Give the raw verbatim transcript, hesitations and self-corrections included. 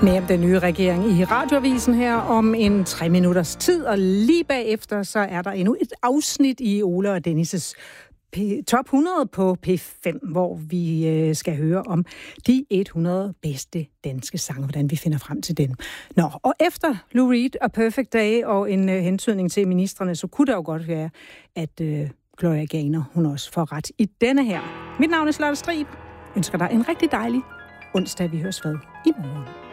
Mere om den nye regering i Radioavisen her om en tre minutters tid, og lige bagefter så er der endnu et afsnit i Ole og Dennis' P- top hundrede på P fem, hvor vi øh, skal høre om de hundrede bedste danske sange, hvordan vi finder frem til den. Nå, og efter Lou Reed og Perfect Day og en øh, hentydning til ministerne, så kunne det jo godt være, at øh, Gloria Gaynor, hun også får ret i denne her. Mit navn er Charlotte Strib. Ønsker dig en rigtig dejlig onsdag, vi høres ved i morgen.